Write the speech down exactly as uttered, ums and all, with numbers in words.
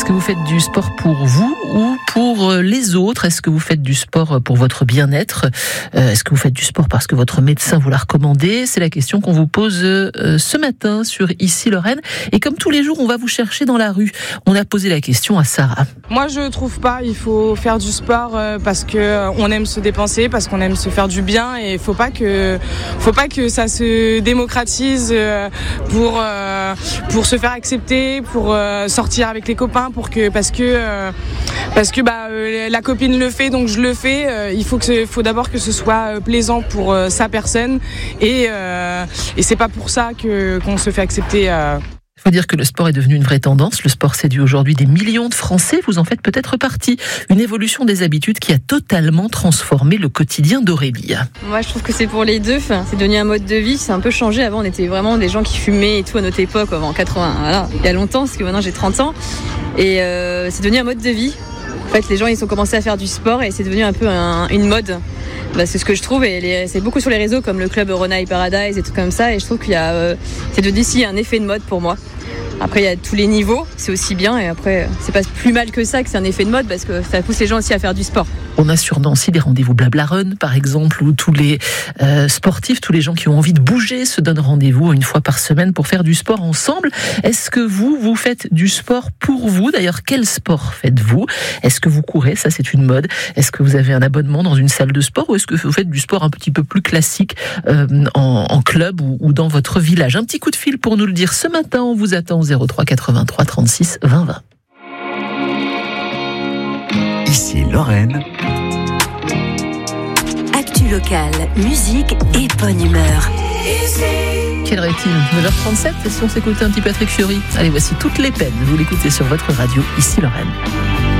que vous faites du sport pour vous ou pour les autres? Est-ce que vous faites du sport pour votre bien-être? euh, Est-ce que vous faites du sport parce que votre médecin vous l'a recommandé? C'est la question qu'on vous pose euh, ce matin sur Ici Lorraine. Et comme tous les jours, on va vous chercher dans la rue. On a posé la question à Sarah. Moi, je trouve pas. Il faut faire du sport euh, parce que euh, on aime se dépenser, parce qu'on aime se faire du bien, et il faut pas que, faut pas que ça se démocratise euh, pour euh, pour se faire accepter, pour euh, sortir avec les copains, pour que parce que euh, parce que bah euh, la copine le fait, donc je le fais. Euh, il faut que ce, faut d'abord que ce soit euh, plaisant pour euh, sa personne, et euh, et c'est pas pour ça que qu'on se fait accepter. Euh. Il faut dire que le sport est devenu une vraie tendance. Le sport séduit aujourd'hui des millions de Français. Vous en faites peut-être partie. Une évolution des habitudes qui a totalement transformé le quotidien d'Aurélie. Moi, je trouve que c'est pour les deux. C'est devenu un mode de vie. C'est un peu changé. Avant, on était vraiment des gens qui fumaient et tout à notre époque, avant quatre-vingts. Voilà. Il y a longtemps, parce que maintenant j'ai trente ans. Et euh, c'est devenu un mode de vie. En fait, les gens, ils ont commencé à faire du sport et c'est devenu un peu un, une mode. Bah, c'est ce que je trouve, et les, c'est beaucoup sur les réseaux comme le club Renai Paradise et tout comme ça, et je trouve qu'il y a, euh, c'est devenu ici un effet de mode pour moi. Après, il y a tous les niveaux, c'est aussi bien, et après, c'est pas plus mal que ça que c'est un effet de mode, parce que ça pousse les gens aussi à faire du sport. On a sur Nancy des rendez-vous Blabla Run, par exemple, où tous les euh, sportifs, tous les gens qui ont envie de bouger se donnent rendez-vous une fois par semaine pour faire du sport ensemble. Est-ce que vous, vous faites du sport pour vous? D'ailleurs, quel sport faites-vous? Est-ce que vous courez? Ça, c'est une mode. Est-ce que vous avez un abonnement dans une salle de sport, ou est-ce que vous faites du sport un petit peu plus classique euh, en, en club ou, ou dans votre village? Un petit coup de fil pour nous le dire ce matin. On vous attend au zéro trois quatre-vingt-trois trente-six vingt vingt. Ici Lorraine. Actu locale, musique et bonne humeur. Quelle heure-est-il? neuf heures trente-sept. Et si on s'écoutait un petit Patrick Fiori? Allez, voici Toutes les peines. Vous l'écoutez sur votre radio, Ici Lorraine.